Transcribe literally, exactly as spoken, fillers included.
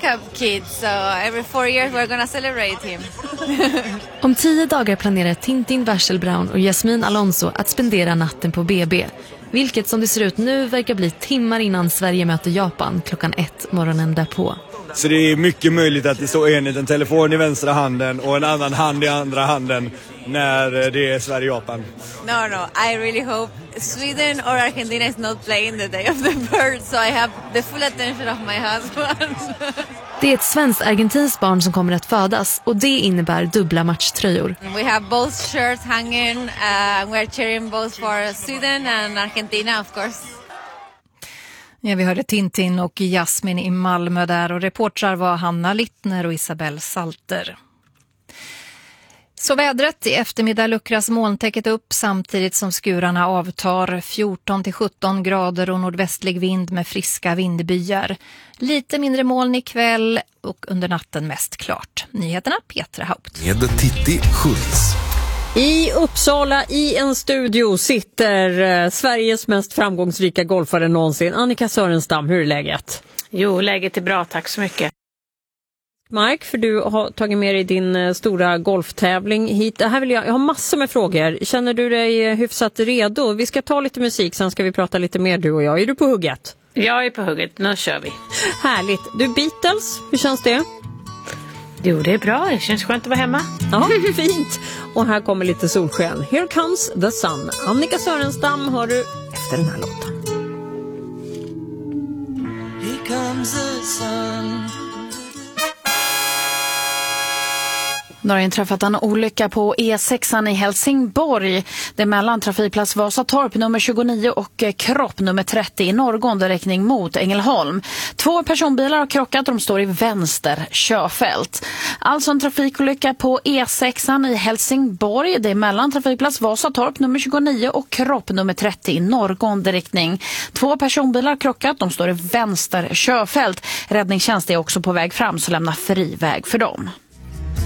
Cup kid, so every four years we're gonna celebrate him. Om tio dagar planerar Tintin Wasselbraun och Jasmin Alonso att spendera natten på B B. Vilket som det ser ut nu verkar bli timmar innan Sverige möter Japan klockan ett morgonen därpå. Så det är mycket möjligt att det står en en telefon i vänstra handen och en annan hand i andra handen när det är Sverige-Japan. No, no, I really hope Sweden or Argentina is not playing the day of the bird, so I have the full attention of my husband. Det är ett svenskt-argentinskt barn som kommer att födas och det innebär dubbla matchtröjor. We have both shirts hanging, uh, we're cheering both for Sweden and Argentina, of course. Ja, vi hörde Tintin och Jasmin i Malmö där och reportrar var Hanna Littner och Isabel Salter. Så vädret i eftermiddag luckras molntäcket upp samtidigt som skurarna avtar, fjorton till sjutton grader och nordvästlig vind med friska vindbyar. Lite mindre moln ikväll och under natten mest klart. Nyheterna Petra Haupt. Med Titti Schultz. I Uppsala i en studio sitter eh, Sveriges mest framgångsrika golfare någonsin, Annika Sörenstam. Hur är läget? Jo, läget är bra, tack så mycket. Mark, för du har tagit med dig din eh, stora golftävling hit. Det här vill jag, jag har massor med frågor. Känner du dig eh, hyfsat redo? Vi ska ta lite musik, sen ska vi prata lite mer du och jag. Är du på hugget? Jag är på hugget, nu kör vi. Härligt. Du, Beatles, hur känns det? Jo, det är bra. Det känns skönt att vara hemma. Ja, fint. Och här kommer lite solsken. Here comes the sun. Annika Sörenstam har du efter den här låten. Here comes the sun. Det har inträffat en olycka på E sexan i Helsingborg. Det är mellan trafikplats Vasatorp nummer tjugonio och kropp nummer trettio i norrgående riktning mot Ängelholm. Två personbilar har krockat och de står i vänster körfält. Alltså en trafikolycka på E sexan i Helsingborg. Det är mellan trafikplats Vasatorp nummer tjugonio och kropp nummer trettio i norrgående riktning. Två personbilar har krockat, de står i vänster körfält. Räddningstjänst är också på väg fram så lämna fri väg för dem.